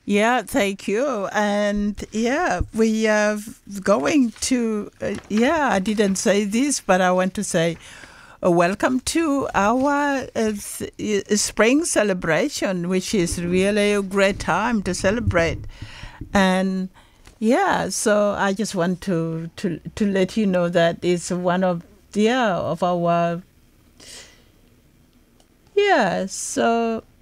Yeah, thank you. And yeah, we are going to, yeah, I didn't say this, but I want to say welcome to our spring celebration, which is really a great time to celebrate. And yeah, so I just want to let you know that it's one of, yeah, of our, yeah, so